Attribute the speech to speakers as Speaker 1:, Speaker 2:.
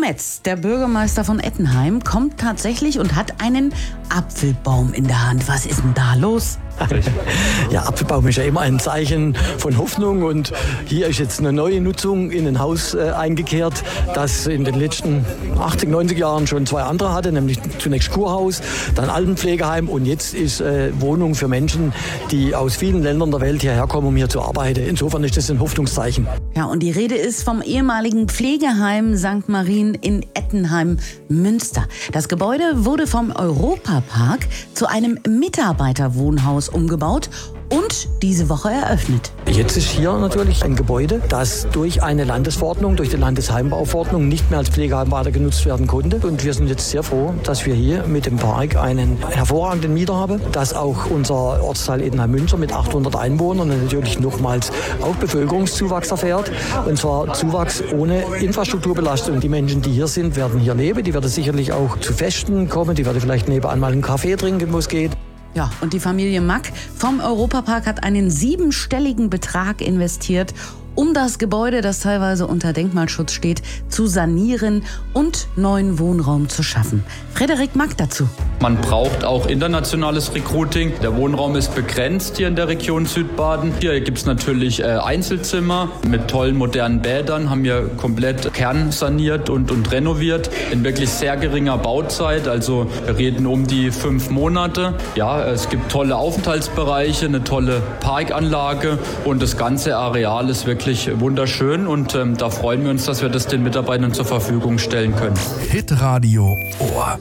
Speaker 1: Metz, der Bürgermeister von Ettenheim, kommt tatsächlich und hat einen Apfelbaum in der Hand. Was ist denn da los?
Speaker 2: Ja, Apfelbaum ist ja immer ein Zeichen von Hoffnung und hier ist jetzt eine neue Nutzung in ein Haus eingekehrt, das in den letzten 80, 90 Jahren schon zwei andere hatte, nämlich zunächst Kurhaus, dann Altenpflegeheim und jetzt ist Wohnung für Menschen, die aus vielen Ländern der Welt hierher kommen, um hier zu arbeiten. Insofern ist das ein Hoffnungszeichen.
Speaker 1: Ja, und die Rede ist vom ehemaligen Pflegeheim St. Marien in Ettenheim-Münster. Das Gebäude wurde vom Europapark zu einem Mitarbeiterwohnhaus umgebaut und diese Woche eröffnet.
Speaker 2: Jetzt ist hier natürlich ein Gebäude, das durch eine Landesverordnung, durch die Landesheimbauverordnung nicht mehr als Pflegeheim weiter genutzt werden konnte. Und wir sind jetzt sehr froh, dass wir hier mit dem Park einen hervorragenden Mieter haben, dass auch unser Ortsteil Ettenheim-Münster mit 800 Einwohnern natürlich nochmals auch Bevölkerungszuwachs erfährt. Und zwar Zuwachs ohne Infrastrukturbelastung. Die Menschen, die hier sind, werden hier leben. Die werden sicherlich auch zu Festen kommen. Die werden vielleicht nebenan mal einen Kaffee trinken, wo es geht.
Speaker 1: Ja, und die Familie Mack vom Europapark hat einen 7-stelligen Betrag investiert, um das Gebäude, das teilweise unter Denkmalschutz steht, zu sanieren und neuen Wohnraum zu schaffen. Frederik Mack dazu.
Speaker 3: Man braucht auch internationales Recruiting. Der Wohnraum ist begrenzt hier in der Region Südbaden. Hier gibt es natürlich Einzelzimmer mit tollen modernen Bädern, haben wir komplett kernsaniert und renoviert in wirklich sehr geringer Bauzeit. Also wir reden um die 5 Monate. Ja, es gibt tolle Aufenthaltsbereiche, eine tolle Parkanlage und das ganze Areal ist wirklich wunderschön und da freuen wir uns, dass wir das den Mitarbeitern zur Verfügung stellen können.
Speaker 4: Hitradio Ohr.